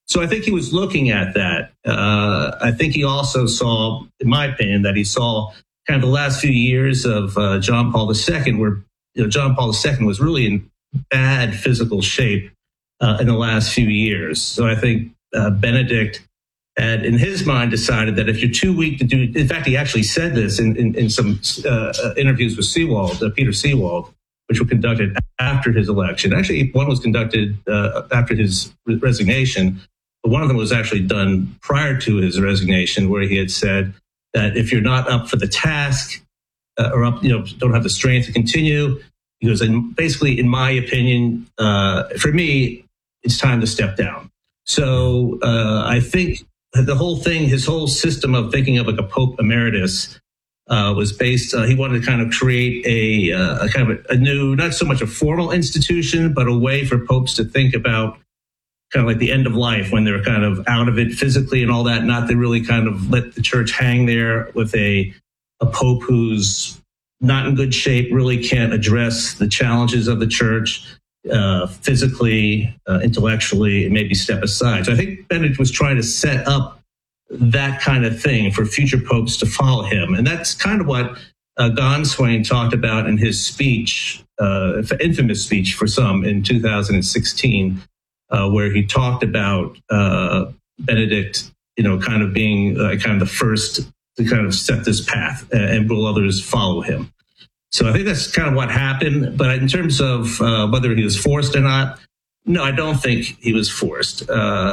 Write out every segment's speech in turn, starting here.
So I think he was looking at that. I think he also saw, in my opinion, that he saw kind of the last few years of John Paul II, where John Paul II was really in bad physical shape in the last few years. So I think Benedict had, in his mind, decided that if you're too weak to do, in fact, he actually said this in some interviews with Peter Seewald, which were conducted after his election. Actually, one was conducted after his resignation. But one of them was actually done prior to his resignation, where he had said that if you're not up for the task don't have the strength to continue, he goes, and basically, in my opinion, for me, it's time to step down. So I think the whole thing, his whole system of thinking of like a Pope Emeritus was based, he wanted to kind of create a kind of a new, not so much a formal institution, but a way for popes to think about kind of like the end of life when they're kind of out of it physically and all that, not to really kind of let the church hang there with a pope who's not in good shape, really can't address the challenges of the church physically, intellectually, and maybe step aside. So I think Benedict was trying to set up that kind of thing for future popes to follow him. And that's kind of what Gonswain talked about in his speech, infamous speech for some in 2016, where he talked about Benedict, kind of being kind of the first to kind of set this path and will others follow him. So I think that's kind of what happened. But in terms of whether he was forced or not, no, I don't think he was forced.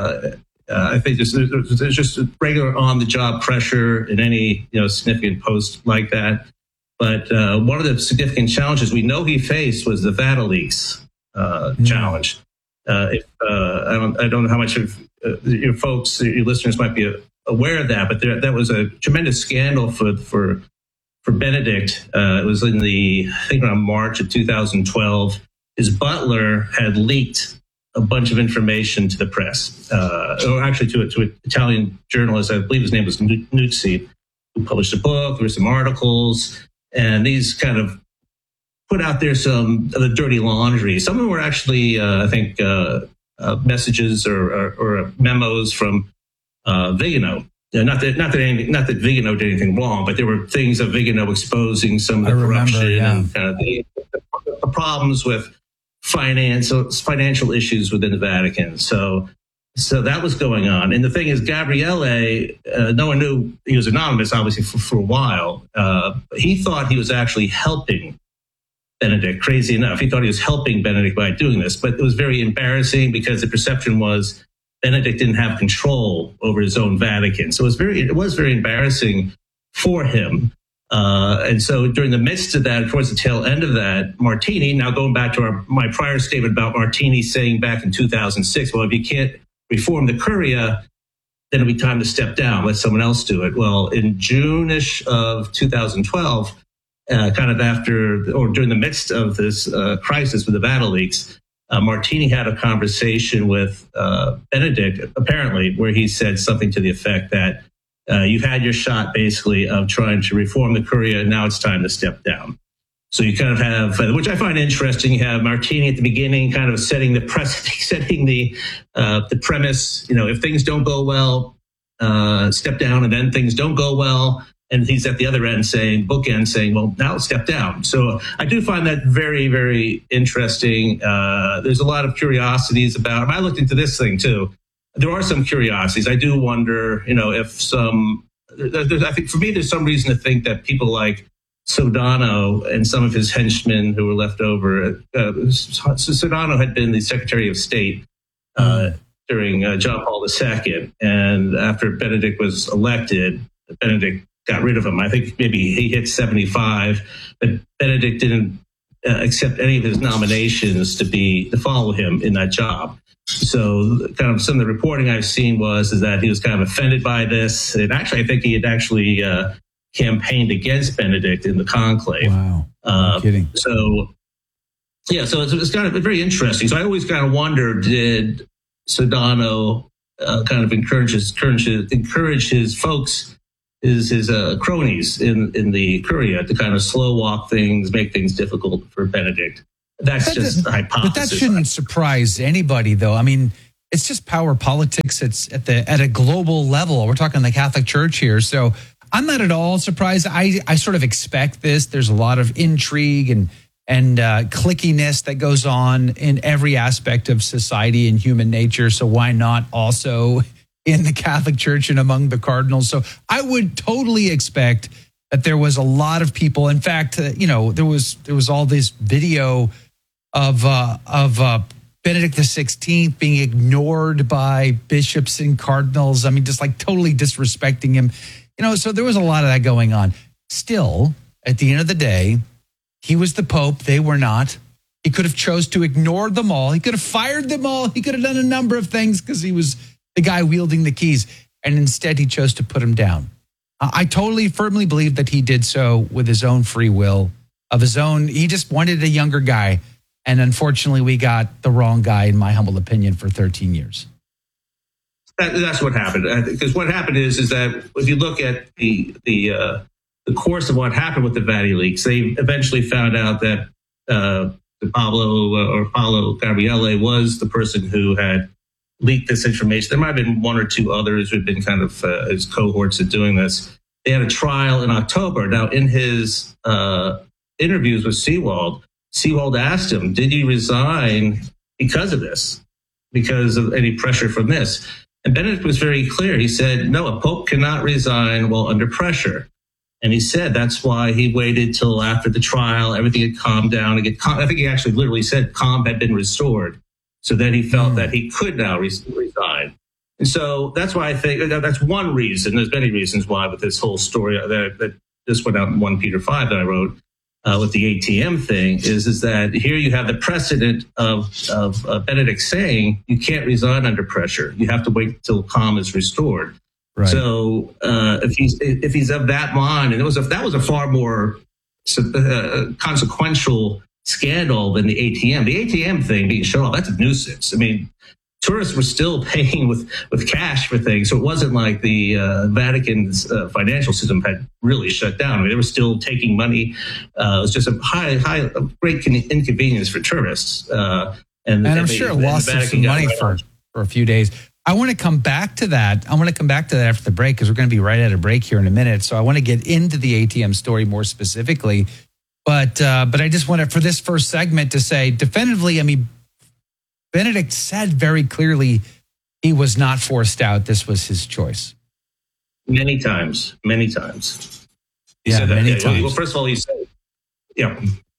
I think there's just a regular on-the-job pressure in any significant post like that. But one of the significant challenges we know he faced was the VatiLeaks challenge. I don't know how much of your folks, your listeners, might be aware of that, but that was a tremendous scandal for Benedict. It was I think around March of 2012. His butler had leaked a bunch of information to the press, or actually to an Italian journalist. I believe his name was Nuzzi, who published a book. There were some articles, and these kind of put out there some of the dirty laundry. Some of them were actually, I think, messages or memos from Vigano. Not that Vigano did anything wrong, but there were things of Vigano exposing some of the corruption and kind of the problems with financial issues within the Vatican. So that was going on. And the thing is, Gabriele, no one knew he was anonymous, obviously, for a while. He thought he was actually helping Benedict. Crazy enough, he thought he was helping Benedict by doing this, but it was very embarrassing because the perception was Benedict didn't have control over his own Vatican. So it was very embarrassing for him. And so during the midst of that, towards the tail end of that, Martini, now going back to my prior statement about Martini saying back in 2006, well, if you can't reform the Curia, then it'll be time to step down, let someone else do it. Well, in June-ish of 2012, kind of after or during the midst of this crisis with the VatiLeaks, Martini had a conversation with Benedict, apparently, where he said something to the effect that you've had your shot, basically, of trying to reform the Curia, and now it's time to step down. So you kind of have, which I find interesting, you have Martini at the beginning kind of setting the premise, if things don't go well, step down, and then things don't go well. And he's at the other end saying, well, now step down. So I do find that very, very interesting. There's a lot of curiosities about him. I looked into this thing too. There are some curiosities. I do wonder, I think for me, there's some reason to think that people like Sodano and some of his henchmen who were left over. Sodano had been the Secretary of State during John Paul II. And after Benedict was elected, Benedict got rid of him. I think maybe he hit 75, but Benedict didn't accept any of his nominations to follow him in that job. So kind of some of the reporting I've seen is that he was kind of offended by this. And actually, I think he had actually campaigned against Benedict in the conclave. Wow. No kidding. So it's kind of very interesting. So I always kind of wonder, did Sodano kind of encourage his folks, his cronies in the Curia to kind of slow walk things, make things difficult for Benedict? That's just a hypothesis. But that shouldn't surprise anybody, though. I mean, it's just power politics. It's at a global level. We're talking the Catholic Church here. So I'm not at all surprised. I sort of expect this. There's a lot of intrigue and clickiness that goes on in every aspect of society and human nature. So why not also in the Catholic Church and among the cardinals? So I would totally expect that there was a lot of people. In fact, there was all this video of Benedict XVI being ignored by bishops and cardinals. I mean, just like totally disrespecting him. So there was a lot of that going on. Still, at the end of the day, he was the Pope. They were not. He could have chose to ignore them all. He could have fired them all. He could have done a number of things because he was the guy wielding the keys. And instead, he chose to put him down. I totally, firmly believe that he did so with his own free will, of his own. He just wanted a younger guy. And unfortunately, we got the wrong guy, in my humble opinion, for 13 years. That's what happened. Because what happened is that if you look at the course of what happened with the Vatican leaks, they eventually found out that Paolo Gabriele was the person who had leaked this information. There might have been one or two others who had been kind of his cohorts of doing this. They had a trial in October. Now, in his interviews with Seewald asked him, did you resign because of this, because of any pressure from this? And Benedict was very clear. He said, no, a pope cannot resign while under pressure. And he said that's why he waited till after the trial, everything had calmed down. I think he actually literally said calm had been restored. So then he felt that he could now resign. And so that's why I think that's one reason. There's many reasons why with this whole story that this went out in 1 Peter 5 that I wrote with the ATM thing is that here you have the precedent of Benedict saying you can't resign under pressure. You have to wait till calm is restored. Right. So if he's of that mind, and that was a far more consequential scandal than the ATM. The ATM thing being shut off, that's a nuisance. I mean, tourists were still paying with cash for things, so it wasn't like the Vatican's financial system had really shut down. I mean, they were still taking money. It was just a great inconvenience for tourists. And I'm sure it lost some money for a few days. I want to come back to that. After the break because we're going to be right at a break here in a minute. So I want to get into the ATM story more specifically. But I just wanted for this first segment to say definitively, I mean, Benedict said very clearly he was not forced out. This was his choice. Many times. He said that. Many times. Well, first of all, he said, yeah.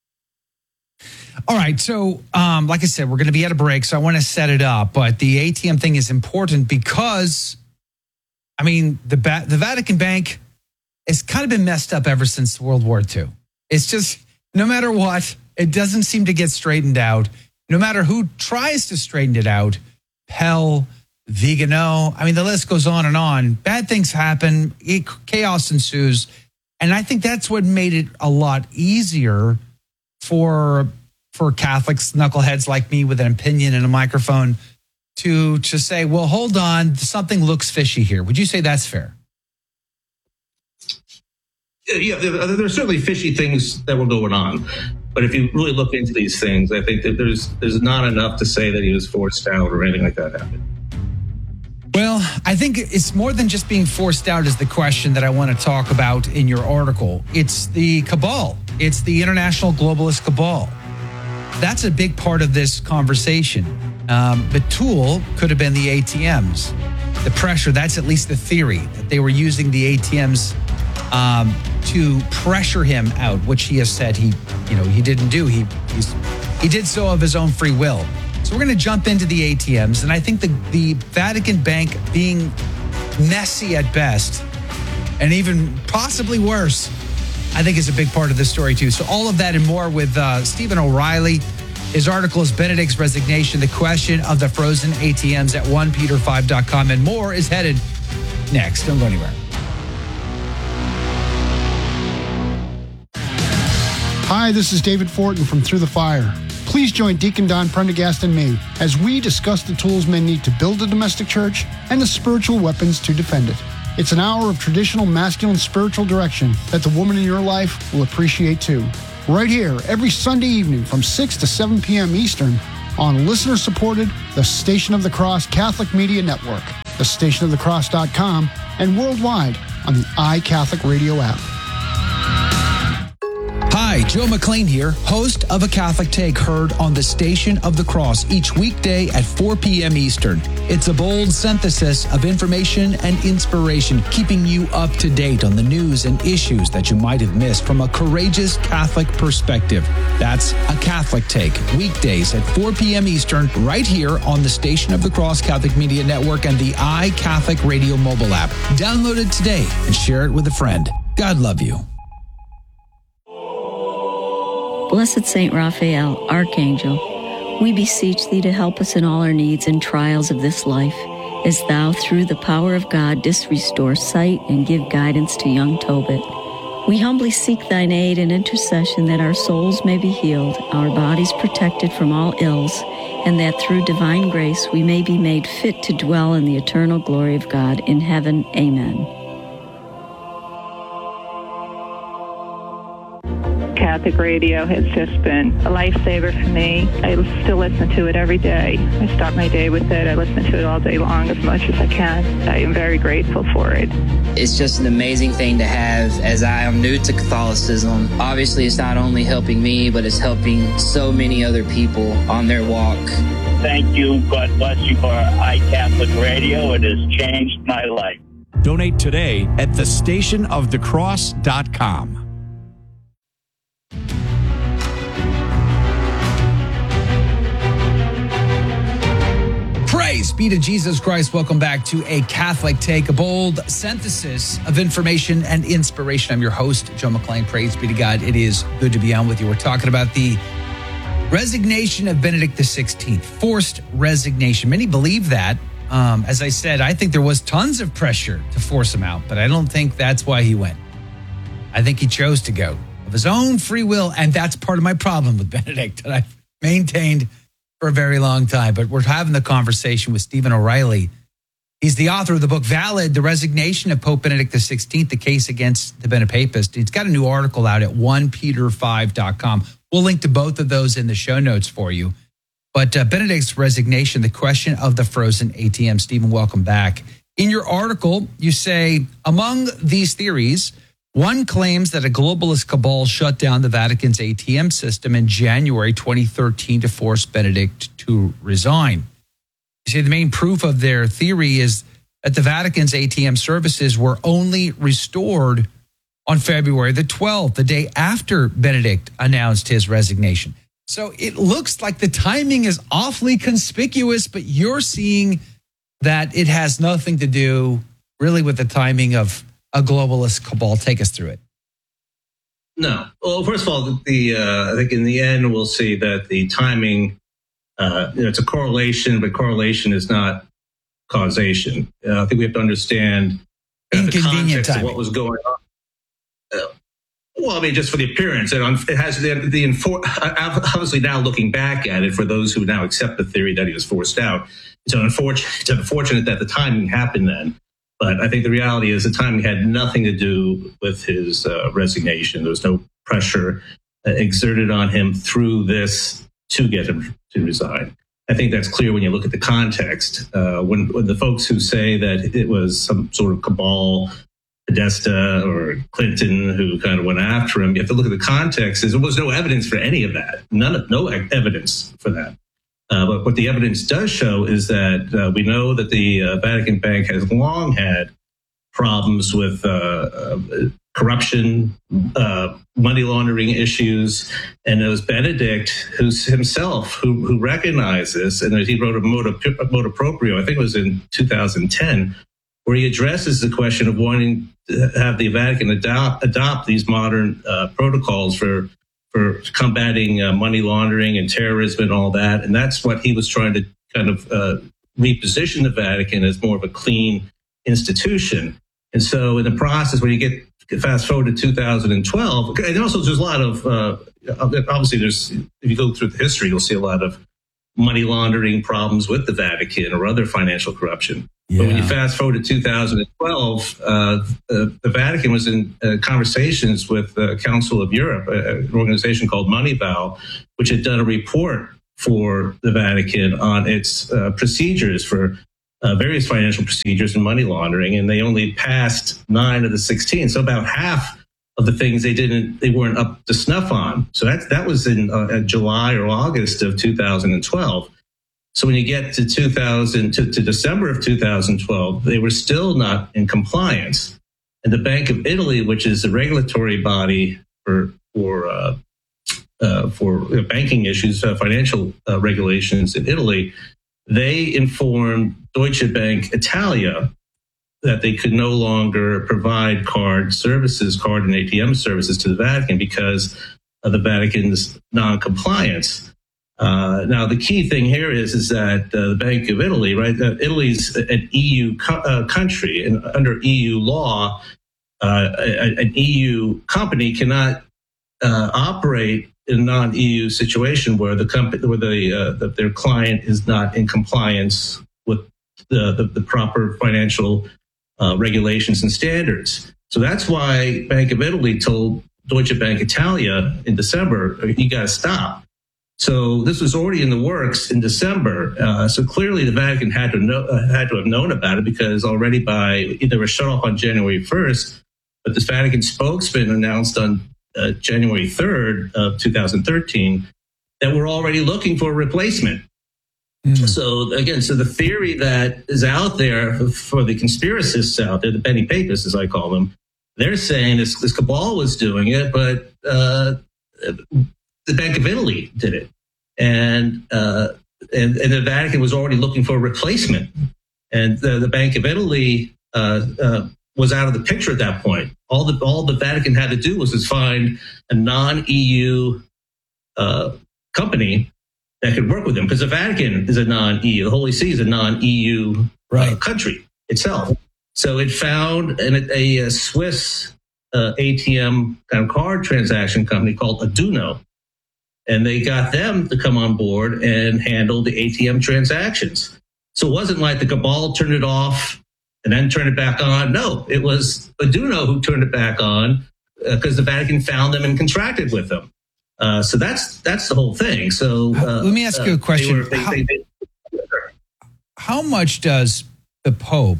All right. So, like I said, we're going to be at a break, so I want to set it up. But the ATM thing is important because, I mean, the Vatican Bank has kind of been messed up ever since World War II. It's just, no matter what, it doesn't seem to get straightened out. No matter who tries to straighten it out, Pell, Vigano, I mean, the list goes on and on. Bad things happen, chaos ensues. And I think that's what made it a lot easier for Catholics, knuckleheads like me with an opinion and a microphone to say, well, hold on, something looks fishy here. Would you say that's fair? Yeah, there are certainly fishy things that were going on. But if you really look into these things, I think that there's not enough to say that he was forced out or anything like that happened. Well, I think it's more than just being forced out is the question that I want to talk about in your article. It's the cabal. It's the international globalist cabal. That's a big part of this conversation. The tool could have been the ATMs. The pressure, that's at least the theory, that they were using the ATMs to pressure him out, which he has said he didn't do. He did so of his own free will. So we're going to jump into the ATMs, and I think the Vatican Bank being messy at best, and even possibly worse, I think is a big part of this story too. So all of that and more with Stephen O'Reilly. His article is Benedict's Resignation, the question of the frozen ATMs at 1peter5.com, and more is headed next. Don't go anywhere. Hi, this is David Fortin from Through the Fire. Please join Deacon Don Prendergast and me as we discuss the tools men need to build a domestic church and the spiritual weapons to defend it. It's an hour of traditional masculine spiritual direction that the woman in your life will appreciate too. Right here, every Sunday evening from 6 to 7 p.m. Eastern on listener-supported The Station of the Cross Catholic Media Network, thestationofthecross.com, and worldwide on the iCatholic Radio app. Hi, Joe McLean here, host of A Catholic Take, heard on the Station of the Cross each weekday at 4 p.m. Eastern. It's a bold synthesis of information and inspiration, keeping you up to date on the news and issues that you might have missed from a courageous Catholic perspective. That's A Catholic Take, weekdays at 4 p.m. Eastern, right here on the Station of the Cross Catholic Media Network and the iCatholic Radio mobile app. Download it today and share it with a friend. God love you. Blessed Saint Raphael, Archangel, we beseech thee to help us in all our needs and trials of this life, as thou, through the power of God, didst restore sight and give guidance to young Tobit. We humbly seek thine aid and intercession that our souls may be healed, our bodies protected from all ills, and that through divine grace we may be made fit to dwell in the eternal glory of God in heaven. Amen. Catholic radio has just been a lifesaver for me. I still listen to it every day. I start my day with it. I listen to it all day long as much as I can. I am very grateful for it. It's just an amazing thing to have, as I am new to Catholicism. Obviously, it's not only helping me, but it's helping so many other people on their walk. Thank you. God bless you for iCatholic Radio. It has changed my life. Donate today at thestationofthecross.com. Praise be to Jesus Christ. Welcome back to A Catholic Take, a bold synthesis of information and inspiration. I'm your host, Joe McLean. Praise be to God. It is good to be on with you. We're talking about the resignation of Benedict XVI, forced resignation. Many believe that. As I said, I think there was tons of pressure to force him out, but I don't think that's why he went. I think he chose to go of his own free will, and that's part of my problem with Benedict that I've maintained for a very long time. But we're having the conversation with Stephen O'Reilly. He's the author of the book Valid, The Resignation of Pope Benedict XVI, The Case Against the Benepapist. He's got a new article out at 1peter5.com. We'll link to both of those in the show notes for you. But Benedict's resignation, the question of the frozen ATM. Stephen, welcome back. In your article, you say, among these theories, one claims that a globalist cabal shut down the Vatican's ATM system in January 2013 to force Benedict to resign. You say the main proof of their theory is that the Vatican's ATM services were only restored on February the 12th, the day after Benedict announced his resignation. So it looks like the timing is awfully conspicuous, but you're seeing that it has nothing to do really with the timing of a globalist cabal. Take us through it. No. Well, first of all, I think in the end, we'll see that the timing, it's a correlation, but correlation is not causation. I think we have to understand the context of what was going on. Well, I mean, just for the appearance, it has obviously now looking back at it, for those who now accept the theory that he was forced out, it's unfortunate that the timing happened then. But I think the reality is the timing had nothing to do with his resignation. There was no pressure exerted on him through this to get him to resign. I think that's clear when you look at the context. When the folks who say that it was some sort of cabal, Podesta or Clinton, who kind of went after him, you have to look at the context. There was no evidence for any of that. No evidence for that. But what the evidence does show is that we know that the Vatican Bank has long had problems with corruption, money laundering issues, and it was Benedict who recognized this, and he wrote a motu proprio, I think it was in 2010, where he addresses the question of wanting to have the Vatican adopt these modern protocols for combating money laundering and terrorism and all that. And that's what he was trying to kind of reposition the Vatican as more of a clean institution. And so in the process, when you get fast forward to 2012, and also there's a lot of, obviously if you go through the history, you'll see a lot of money laundering problems with the Vatican or other financial corruption. Yeah. But when you fast forward to 2012, the Vatican was in conversations with the Council of Europe, an organization called Moneyval, which had done a report for the Vatican on its procedures for various financial procedures and money laundering, and they only passed 9 of the 16. So about half of the things they weren't up to snuff on. So that was in July or August of 2012. So when you get to December of 2012, they were still not in compliance. And the Bank of Italy, which is the regulatory body for banking issues, financial regulations in Italy, they informed Deutsche Bank Italia that they could no longer provide card and ATM services to the Vatican because of the Vatican's non-compliance. Now, the key thing here is that the Bank of Italy, right? Italy's an EU country, and under EU law, an EU company cannot operate in a non-EU situation where their client is not in compliance with the proper financial regulations and standards. So that's why Bank of Italy told Deutsche Bank Italia in December, you got to stop. So this was already in the works in December. So clearly the Vatican had to have known about it, because already they were shut off on January 1st, but the Vatican spokesman announced on January 3rd of 2013 that we're already looking for a replacement. So again, the theory that is out there for the conspiracists out there, the Benny Papists, as I call them, they're saying this cabal was doing it, but the Bank of Italy did it, and the Vatican was already looking for a replacement, and the Bank of Italy was out of the picture at that point. All the Vatican had to do was find a non-EU company that could work with them, because the Vatican is a non-EU. The Holy See is a non-EU country itself. So it found a Swiss ATM kind of card transaction company called Aduno, and they got them to come on board and handle the ATM transactions. So it wasn't like the cabal turned it off and then turned it back on. No, it was Aduno who turned it back on because the Vatican found them and contracted with them. So that's the whole thing. So let me ask you a question. How much does the Pope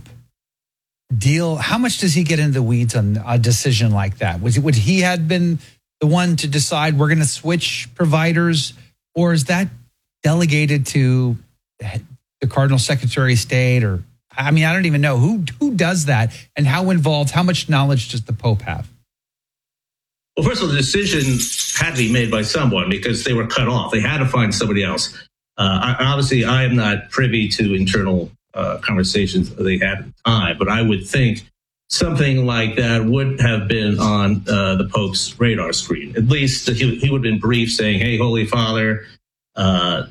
how much does he get into the weeds on a decision like that? Would he have been the one to decide we're going to switch providers, or is that delegated to the Cardinal Secretary of State? Or, I mean, I don't even know who does that, and how involved, how much knowledge does the Pope have? Well, first of all, the decision had to be made by someone because they were cut off. They had to find somebody else. Obviously, I am not privy to internal conversations they had at the time, but I would think something like that would have been on the Pope's radar screen. At least he would have been briefed saying, "Hey, Holy Father, the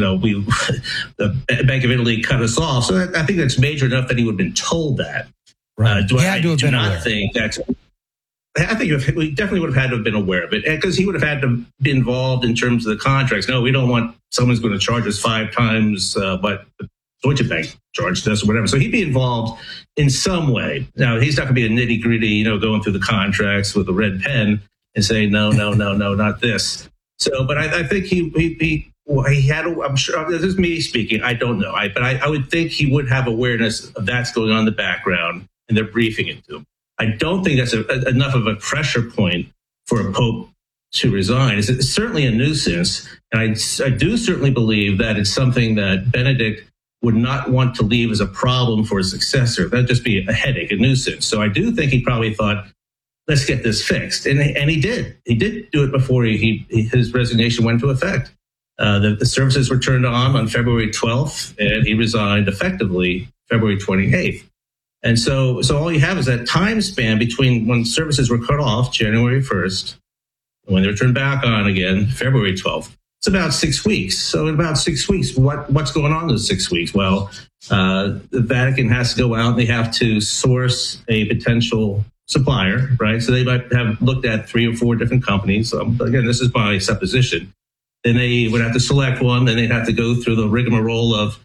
Bank of Italy cut us off." So I think that's major enough that he would have been told that. Right. I do not think that's. I think we definitely would have had to have been aware of it, because he would have had to be involved in terms of the contracts. No, we don't want someone's going to charge us 5 times what Deutsche Bank charged us or whatever. So he'd be involved in some way. Now, he's not going to be a nitty gritty, going through the contracts with a red pen and say, no, not this. So, but I think he had, I'm sure, this is me speaking, I don't know. But I would think he would have awareness of that's going on in the background, and they're briefing it to him. I don't think that's enough of a pressure point for a pope to resign. It's certainly a nuisance, and I do certainly believe that it's something that Benedict would not want to leave as a problem for his successor. That'd just be a headache, a nuisance. So I do think he probably thought, let's get this fixed, and he did. He did do it before his resignation went into effect. The services were turned on February 12th, and he resigned effectively February 28th. And so all you have is that time span between when services were cut off, January 1st, and when they were turned back on again, February 12th. It's about 6 weeks. So in about 6 weeks, what's going on in those 6 weeks? Well, the Vatican has to go out and they have to source a potential supplier, right? So they might have looked at 3 or 4 different companies. Again, this is my supposition. Then they would have to select one. Then they'd have to go through the rigmarole of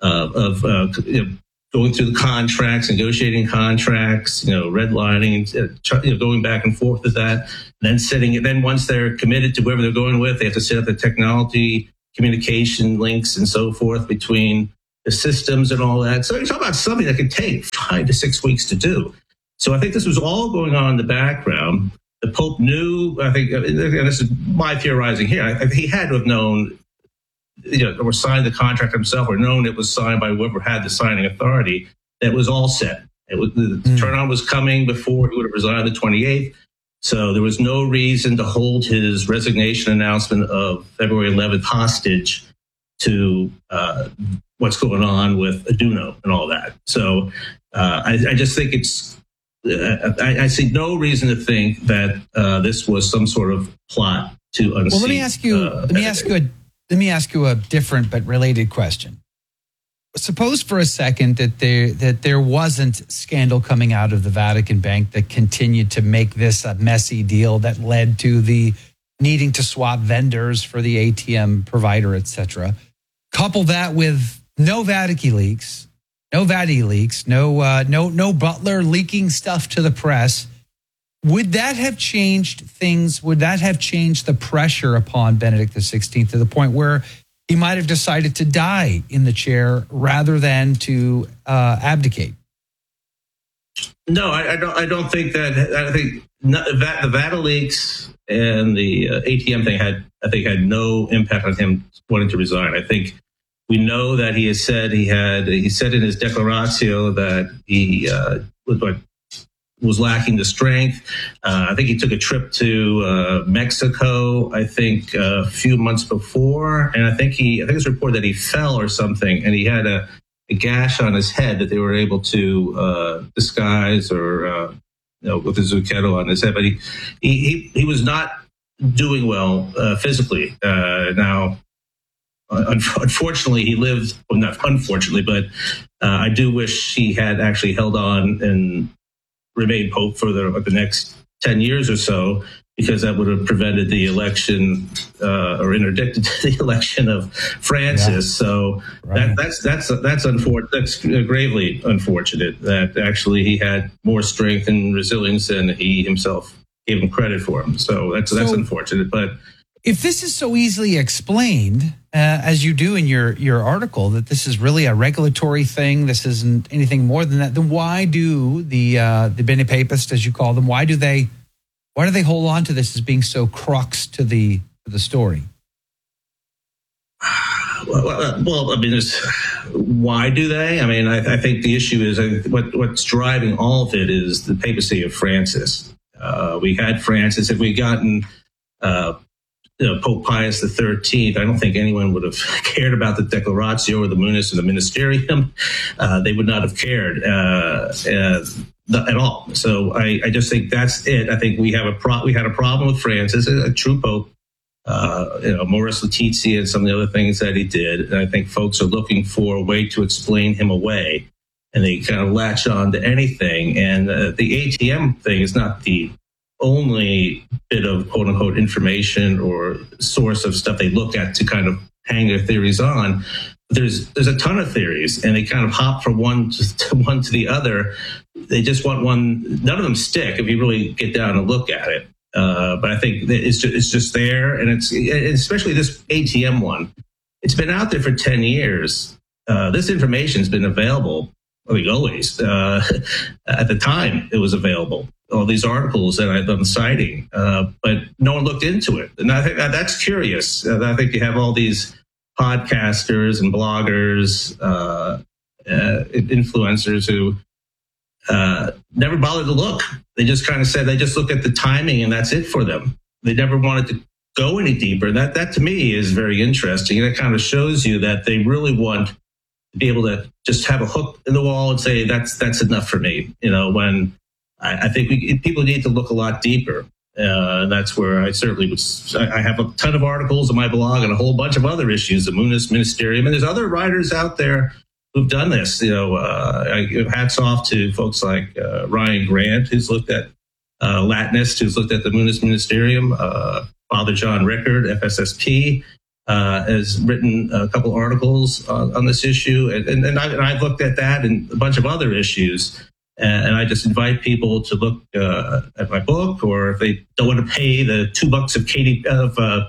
going through the contracts, negotiating contracts, redlining, going back and forth with that, and then setting it. Then once they're committed to whoever they're going with, they have to set up the technology communication links and so forth between the systems and all that. So you're talking about something that could take 5 to 6 weeks to do. So I think this was all going on in the background. The Pope knew, I think, and this is my theorizing here, I think he had to have known, or signed the contract himself, or known it was signed by whoever had the signing authority, that it was all set. The turn-on was coming before he would have resigned the 28th. So there was no reason to hold his resignation announcement of February 11th hostage to what's going on with Aduno and all that. So I just think I see no reason to think that this was some sort of plot to unseat. Well, let me ask you a different but related question. Suppose for a second that there wasn't scandal coming out of the Vatican Bank that continued to make this a messy deal that led to the needing to swap vendors for the ATM provider, etc. Couple that with no Vatican leaks, no Butler leaking stuff to the press. Would that have changed things? Would that have changed the pressure upon Benedict XVI to the point where he might have decided to die in the chair rather than to abdicate? No, I don't think that. I think the VATA leaks and the ATM thing had no impact on him wanting to resign. I think we know that he said in his declaratio that he was lacking the strength. I think he took a trip to Mexico, I think a few months before. And I think it's reported that he fell or something, and he had a gash on his head that they were able to disguise or, with a zucchetto on his head. But he was not doing well physically. Now, unfortunately, he lived, well, not unfortunately, but I do wish he had actually held on and remain Pope for the next 10 years or so, because that would have prevented the election or interdicted the election of Francis. Yeah. So right. That's unfortunate. That's gravely unfortunate that actually he had more strength and resilience than he himself gave him credit for. So that's unfortunate. But if this is so easily explained, as you do in your article, that this is really a regulatory thing, this isn't anything more than that, then why do the Bene Papists, as you call them, why do they hold on to this as being so crux to the story? Well, I mean, why do they? I mean, I think the issue is what's driving all of it is the papacy of Francis. We had Francis. If we'd gotten Pope Pius XIII, I don't think anyone would have cared about the Declaratio or the Munus or the Ministerium. They would not have cared at all. So I just think that's it. I think we had a problem with Francis, a true Pope, Amoris Laetitia and some of the other things that he did. And I think folks are looking for a way to explain him away, and they kind of latch on to anything. And the ATM thing is not the only bit of quote unquote information or source of stuff they look at to kind of hang their theories on. There's a ton of theories, and they kind of hop from one to the other. They just want one. None of them stick if you really get down and look at it. But I think it's just there, and it's especially this ATM one. It's been out there for 10 years. This information's been available, I think, always. At the time, it was available. All these articles that I've been citing, but no one looked into it. And I think that's curious. I think you have all these podcasters and bloggers, influencers who never bothered to look. They just kind of said they just look at the timing and that's it for them. They never wanted to go any deeper. That to me is very interesting. And it kind of shows you that they really want to be able to just have a hook in the wall and say, that's enough for me. When I think people need to look a lot deeper. That's where I certainly was. I have a ton of articles on my blog and a whole bunch of other issues, the Munus Ministerium, and there's other writers out there who've done this. I give hats off to folks like Ryan Grant, who's looked at Latinist, who's looked at the Munus Ministerium. Father John Rickard, FSSP, has written a couple articles on this issue, and I've looked at that and a bunch of other issues. And I just invite people to look at my book, or if they don't want to pay the $2 of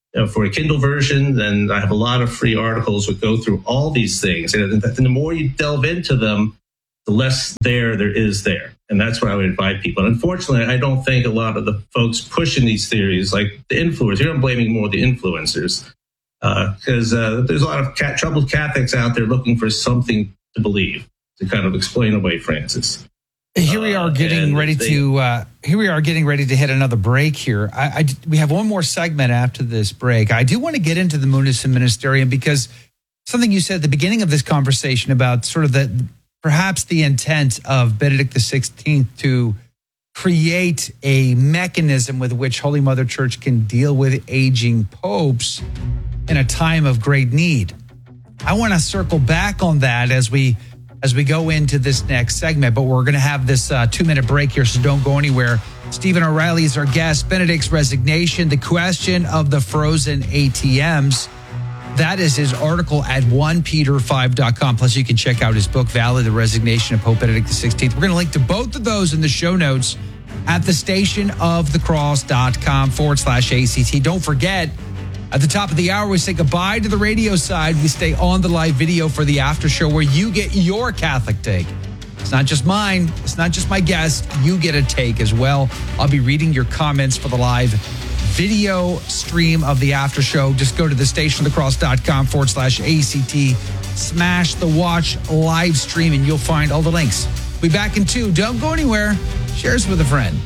for a Kindle version, then I have a lot of free articles that go through all these things. And the more you delve into them, the less there is there. And that's what I would invite people. And unfortunately, I don't think a lot of the folks pushing these theories, like the influencers, here I'm blaming more the influencers, because there's a lot of troubled Catholics out there looking for something to believe to kind of explain away Francis. Here we are getting ready to hit another break here. We have one more segment after this break. I do want to get into the Mundus and Ministerium because something you said at the beginning of this conversation about sort of perhaps the intent of Benedict XVI to create a mechanism with which Holy Mother Church can deal with aging popes in a time of great need. I want to circle back on that as we go into this next segment, but we're going to have this 2-minute break here, so don't go anywhere. Stephen O'Reilly is our guest. Benedict's resignation, the question of the frozen ATMs. That is his article at 1peter5.com. Plus, you can check out his book, Valid, the Resignation of Pope Benedict XVI. We're going to link to both of those in the show notes at thestationofthecross.com/ACT. Don't forget, at the top of the hour, we say goodbye to the radio side. We stay on the live video for the after show where you get your Catholic take. It's not just mine. It's not just my guest. You get a take as well. I'll be reading your comments for the live video stream of the after show. Just go to thestationofthecross.com/ACT, smash the watch live stream, and you'll find all the links. We'll be back in 2. Don't go anywhere. Share us with a friend.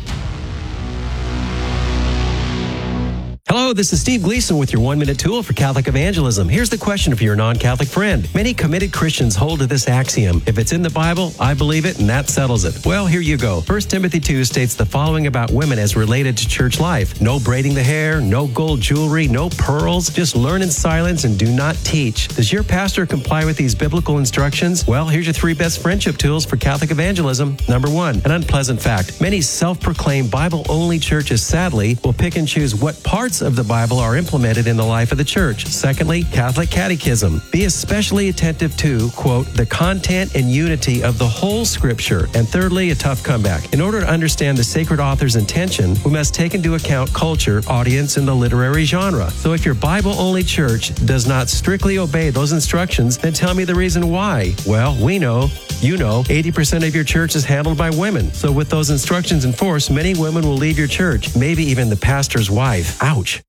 Hello, this is Steve Gleason with your 1-minute tool for Catholic evangelism. Here's the question for your non-Catholic friend. Many committed Christians hold to this axiom: if it's in the Bible, I believe it, and that settles it. Well, here you go. 1 Timothy 2 states the following about women as related to church life: no braiding the hair, no gold jewelry, no pearls, just learn in silence and do not teach. Does your pastor comply with these biblical instructions? Well, here's your 3 best friendship tools for Catholic evangelism. Number 1, an unpleasant fact. Many self-proclaimed Bible-only churches, sadly, will pick and choose what parts of the Bible are implemented in the life of the church. Secondly, Catholic catechism. Be especially attentive to, quote, the content and unity of the whole scripture. And thirdly, a tough comeback. In order to understand the sacred author's intention, we must take into account culture, audience, and the literary genre. So if your Bible-only church does not strictly obey those instructions, then tell me the reason why. Well, we know, you know, 80% of your church is handled by women. So with those instructions in force, many women will leave your church, maybe even the pastor's wife. Ouch.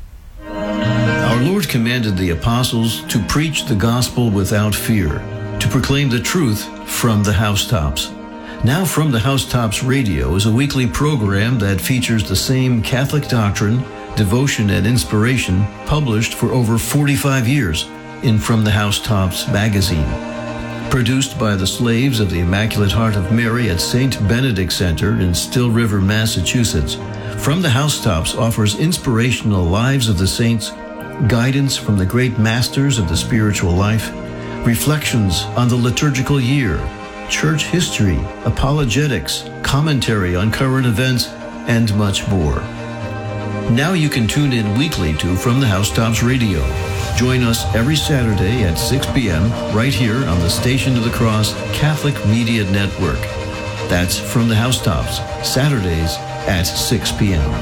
Our Lord commanded the apostles to preach the gospel without fear, to proclaim the truth from the housetops. Now From the Housetops Radio is a weekly program that features the same Catholic doctrine, devotion, and inspiration published for over 45 years in From the Housetops magazine. Produced by the slaves of the Immaculate Heart of Mary at St. Benedict Center in Still River, Massachusetts, From the Housetops offers inspirational lives of the saints, guidance from the great masters of the spiritual life, reflections on the liturgical year, church history, apologetics, commentary on current events, and much more. Now you can tune in weekly to From the Housetops Radio. Join us every Saturday at 6 p.m. right here on the Station of the Cross Catholic Media Network. That's From the Housetops, Saturdays at 6 p.m.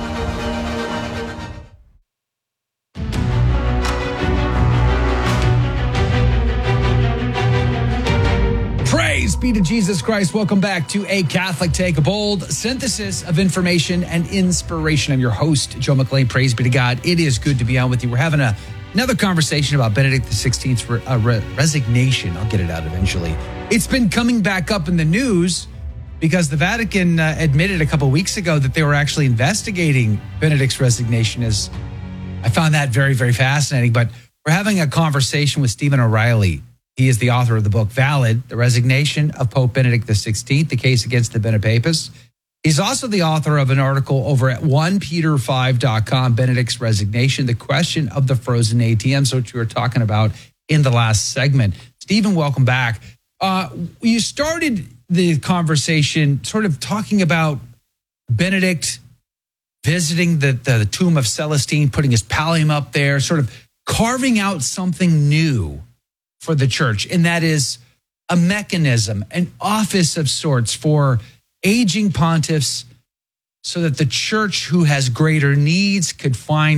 Praise be to Jesus Christ. Welcome back to A Catholic Take, a bold synthesis of information and inspiration. I'm your host, Joe McLean. Praise be to God. It is good to be on with you. We're having another conversation about Benedict XVI's resignation. I'll get it out eventually. It's been coming back up in the news because the Vatican admitted a couple of weeks ago that they were actually investigating Benedict's resignation. I found that very, very fascinating. But we're having a conversation with Stephen O'Reilly. He is the author of the book Valid, the Resignation of Pope Benedict XVI, the case against the Benepapists. He's also the author of an article over at 1peter5.com, Benedict's Resignation, the question of the frozen ATMs, which we were talking about in the last segment. Stephen, welcome back. You started the conversation sort of talking about Benedict visiting the tomb of Celestine, putting his pallium up there, sort of carving out something new for the church, and that is a mechanism, an office of sorts for aging pontiffs so that the church who has greater needs could find,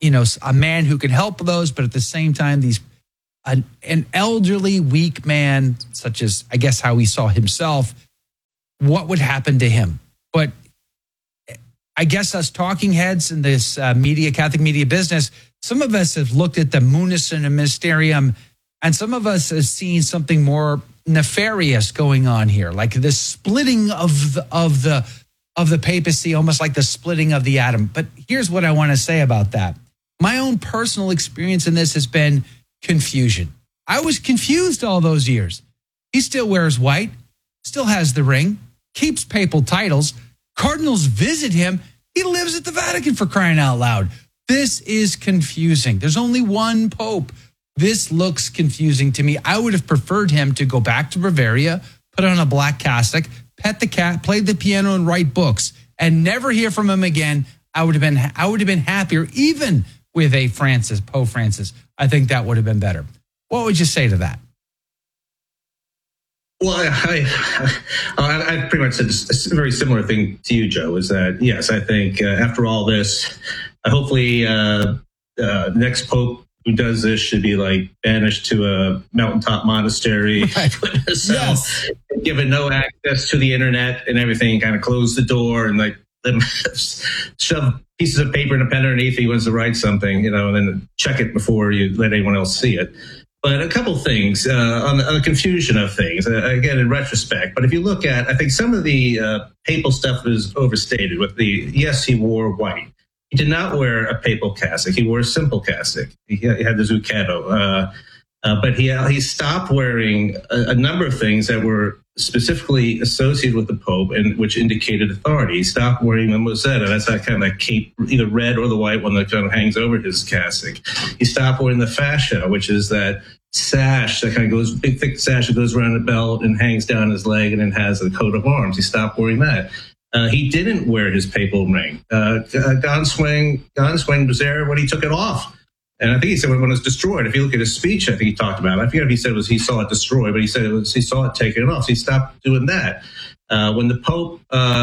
a man who can help those, but at the same time, an elderly, weak man, such as I guess how he saw himself, what would happen to him? But I guess us talking heads in this Catholic media business, some of us have looked at the Munus and the Ministerium, and some of us have seen something more nefarious going on here, like the splitting of the papacy, almost like the splitting of the atom. But here's what I want to say about that. My own personal experience in this has been confusion. I was confused all those years. He still wears white, still has the ring, keeps papal titles. Cardinals visit him. He lives at the Vatican, for crying out loud. This is confusing. There's only one pope. This looks confusing to me. I would have preferred him to go back to Bavaria, put on a black cassock, pet the cat, play the piano, and write books, and never hear from him again. I would have been happier, even with Pope Francis. I think that would have been better. What would you say to that? Well, I pretty much said a very similar thing to you, Joe, is that, yes, I think after all this, hopefully next pope who does this should be like banished to a mountaintop monastery, right. Given no access to the internet and everything, kind of close the door and like shove pieces of paper and a pen underneath if he wants to write something, and then check it before you let anyone else see it. But a couple things on the confusion of things, again, in retrospect. But if you look at, I think some of the papal stuff is overstated yes, he wore white. He did not wear a papal cassock. He wore a simple cassock. He had the zucchetto. But he stopped wearing a number of things that were specifically associated with the Pope and which indicated authority. He stopped wearing the mozzetta. That's that kind of like cape, either red or the white one that kind of hangs over his cassock. He stopped wearing the fascia, which is that sash that kind of goes, big thick sash that goes around the belt and hangs down his leg and then has a coat of arms. He stopped wearing that. He didn't wear his papal ring. Gonswing was there when he took it off. And I think he said when it was destroyed, if you look at his speech, I think he talked about it. I forget if he said he saw it destroyed, but he said he saw it taken off. So he stopped doing that. When the Pope,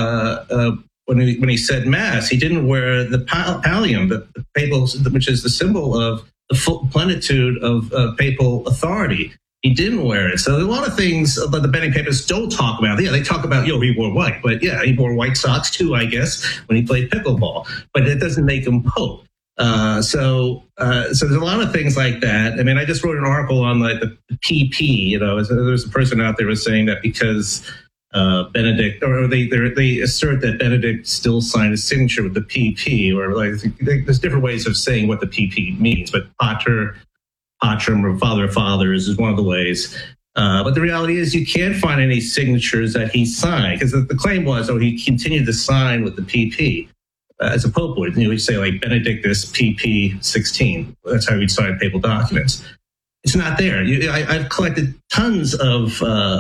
when he said Mass, he didn't wear the pallium, the papal, which is the symbol of the full plenitude of papal authority. He didn't wear it. So there are a lot of things that the Benedict papists don't talk about. Yeah, they talk about, he wore white. But yeah, he wore white socks too, I guess, when he played pickleball. But it doesn't make him Pope. So there's a lot of things like that. I mean, I just wrote an article on like the PP. There's a person out there was saying that because Benedict, or they assert that Benedict still signed his signature with the PP, or like there's different ways of saying what the PP means. But Pater, Patrum, or Father of Fathers is one of the ways. But the reality is you can't find any signatures that he signed, because the claim was, he continued to sign with the PP. As a pope would, we'd say like Benedictus PP 16. That's how we'd sign papal documents. It's not there. I've collected tons of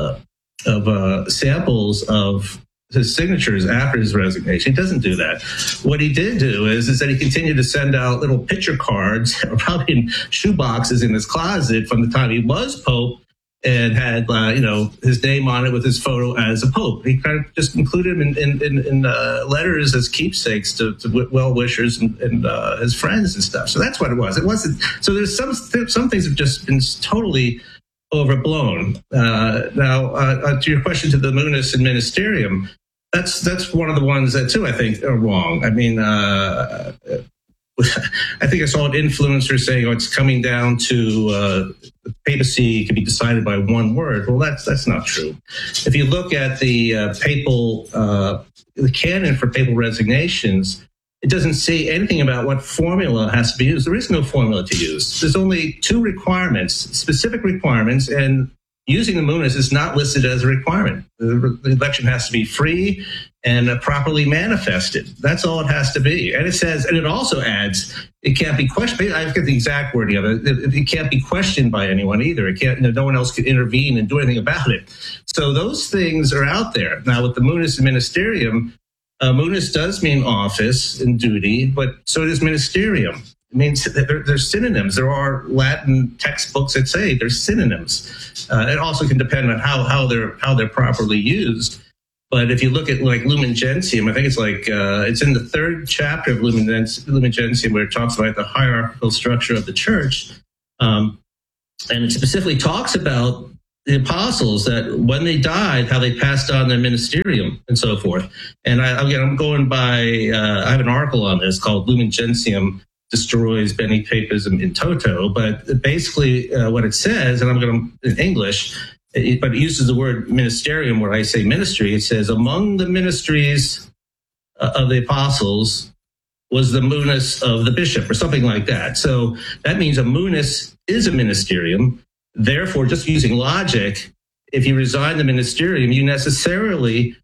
samples of his signatures after his resignation. He doesn't do that. What he did do is that he continued to send out little picture cards, probably in shoe boxes in his closet from the time he was pope, and had his name on it with his photo as a pope. He kind of just included him in letters as keepsakes to well-wishers and his friends and stuff. So that's what it was. It wasn't. So there's some things have just been totally overblown. Now, to your question to the Munus and Ministerium, that's one of the ones that too I think are wrong. I mean, I think I saw an influencer saying, it's coming down to the papacy can be decided by one word. Well, that's not true. If you look at the the canon for papal resignations, it doesn't say anything about what formula has to be used. There is no formula to use. There's only two requirements, specific requirements, and using the Munus is not listed as a requirement. The election has to be free and properly manifested. That's all it has to be. And it says, and it also adds, it can't be questioned. I forget the exact wording of it. It can't be questioned by anyone either. It can't. No one else can intervene and do anything about it. So those things are out there. Now with the Munus and Ministerium, Munus does mean office and duty, but so does Ministerium. It means they're synonyms. There are Latin textbooks that say they're synonyms. It also can depend on how they're properly used. But if you look at like Lumen Gentium, I think it's like it's in the 3rd chapter of Lumen Gentium where it talks about the hierarchical structure of the church, and it specifically talks about the apostles, that when they died, how they passed on their ministerium and so forth. And I'm going by, I have an article on this called Lumen Gentium Destroys Benny Papism in Toto. But basically what it says, and I'm going to in English, but it uses the word ministerium where I say ministry. It says, among the ministries of the apostles was the munus of the bishop, or something like that. So that means a munus is a ministerium. Therefore, just using logic, if you resign the ministerium, you necessarily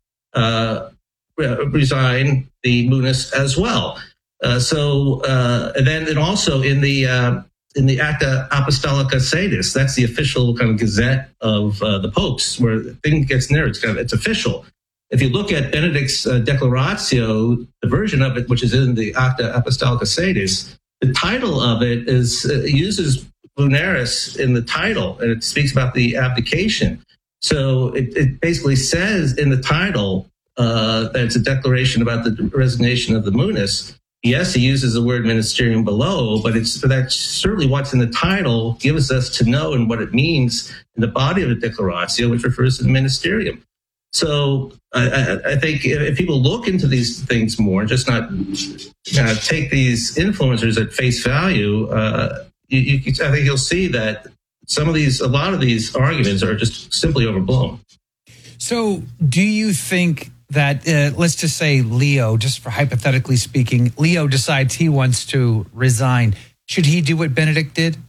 resign the munus as well. And then also in the Acta Apostolica Sedis, that's the official kind of gazette of the popes, where the thing gets near, it's official. If you look at Benedict's Declaratio, the version of it, which is in the Acta Apostolica Sedis, the title of it uses Lunaris in the title, and it speaks about the abdication. So it basically says in the title that it's a declaration about the resignation of the munus. Yes, he uses the word ministerium below, but that's certainly what's in the title gives us to know and what it means in the body of the Declaratio, which refers to the ministerium. So I think if people look into these things more, just not take these influencers at face value, I think you'll see that a lot of these arguments are just simply overblown. So do you think that, let's just say Leo, just for hypothetically speaking, Leo decides he wants to resign. Should he do what Benedict did?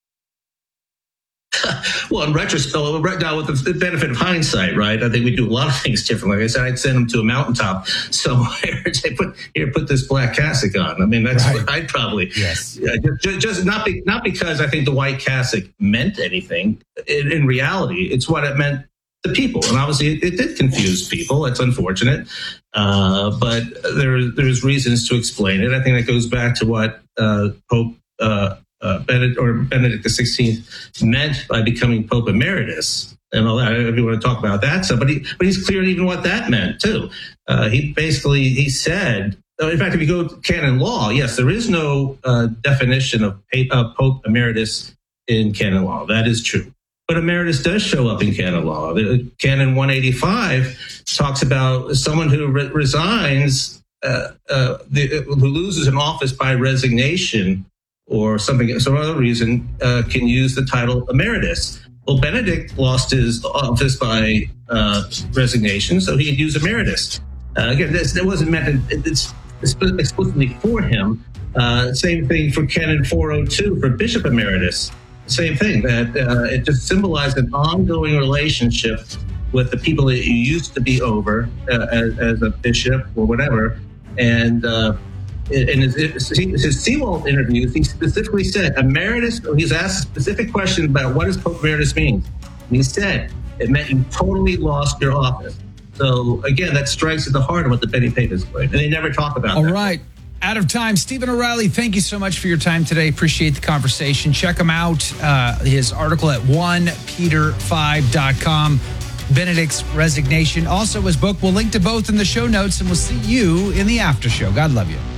Well, in retrospect, right now with the benefit of hindsight, right? I think we do a lot of things differently. Like I said, I'd send him to a mountaintop somewhere. Put this black cassock on. I mean, that's right. What I'd probably, yes. Just not because I think the white cassock meant anything. In reality, it's what it meant to people, and obviously it did confuse people. It's unfortunate, but there's reasons to explain it. I think that goes back to what Pope Benedict XVI meant by becoming Pope Emeritus and all that. If you want to talk about that stuff, but he's clear even what that meant too. He said, in fact, if you go to canon law, yes, there is no definition of Pope Emeritus in canon law. That is true. But emeritus does show up in canon law. Canon 185 talks about someone who resigns, who loses an office by resignation or some other reason, can use the title emeritus. Well, Benedict lost his office by resignation, so he'd use emeritus. Again, it wasn't meant, it's explicitly for him. Same thing for Canon 402 for Bishop Emeritus. Same thing, that it just symbolized an ongoing relationship with the people that you used to be over as a bishop or whatever. And in his Seawald interviews, he specifically said, emeritus, he's asked a specific question about what does Pope Emeritus mean. And he said, it meant you totally lost your office. So again, that strikes at the heart of what the Benny Papists claim. And they never talk about that. All right. Out of time. Stephen O'Reilly, thank you so much for your time today. Appreciate the conversation. Check him out. His article at 1peter5.com. Benedict's resignation. Also his book. We'll link to both in the show notes, and we'll see you in the after show. God love you.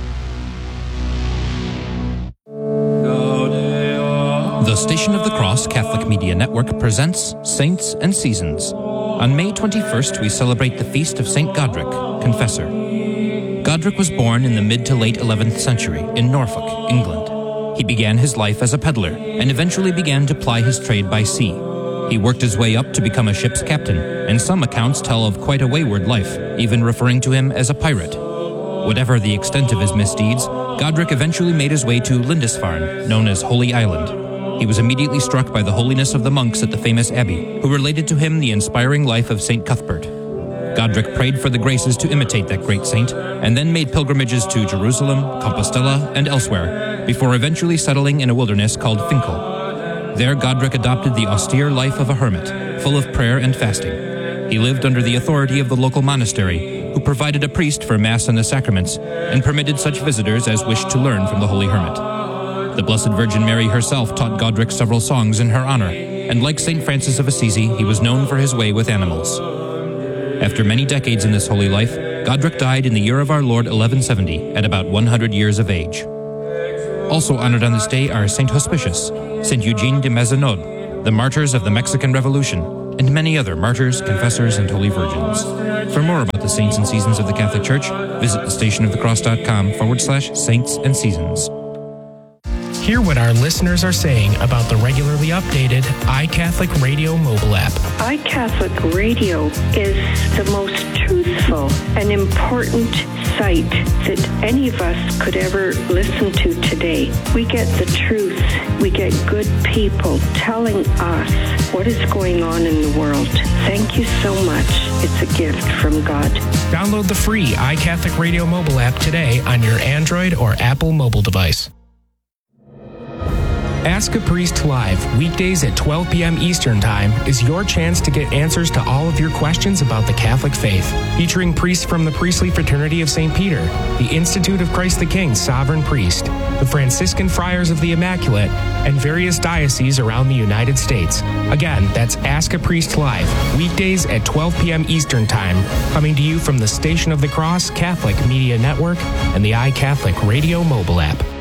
The Station of the Cross Catholic Media Network presents Saints and Seasons. On May 21st, we celebrate the feast of St. Godric, Confessor. Godric was born in the mid to late 11th century in Norfolk, England. He began his life as a peddler and eventually began to ply his trade by sea. He worked his way up to become a ship's captain, and some accounts tell of quite a wayward life, even referring to him as a pirate. Whatever the extent of his misdeeds, Godric eventually made his way to Lindisfarne, known as Holy Island. He was immediately struck by the holiness of the monks at the famous abbey, who related to him the inspiring life of St. Cuthbert. Godric prayed for the graces to imitate that great saint, and then made pilgrimages to Jerusalem, Compostela, and elsewhere, before eventually settling in a wilderness called Finkel. There, Godric adopted the austere life of a hermit, full of prayer and fasting. He lived under the authority of the local monastery, who provided a priest for Mass and the sacraments, and permitted such visitors as wished to learn from the holy hermit. The Blessed Virgin Mary herself taught Godric several songs in her honor, and like St. Francis of Assisi, he was known for his way with animals. After many decades in this holy life, Godric died in the year of our Lord 1170 at about 100 years of age. Also honored on this day are Saint Hospitius, Saint Eugene de Mazenod, the martyrs of the Mexican Revolution, and many other martyrs, confessors, and holy virgins. For more about the saints and seasons of the Catholic Church, visit thestationofthecross.com/saints and seasons. Hear what our listeners are saying about the regularly updated iCatholic Radio mobile app. iCatholic Radio is the most truthful and important site that any of us could ever listen to today. We get the truth. We get good people telling us what is going on in the world. Thank you so much. It's a gift from God. Download the free iCatholic Radio mobile app today on your Android or Apple mobile device. Ask a Priest Live, weekdays at 12 p.m. Eastern Time, is your chance to get answers to all of your questions about the Catholic faith. Featuring priests from the Priestly Fraternity of St. Peter, the Institute of Christ the King Sovereign Priest, the Franciscan Friars of the Immaculate, and various dioceses around the United States. Again, that's Ask a Priest Live, weekdays at 12 p.m. Eastern Time, coming to you from the Station of the Cross Catholic Media Network and the iCatholic Radio mobile app.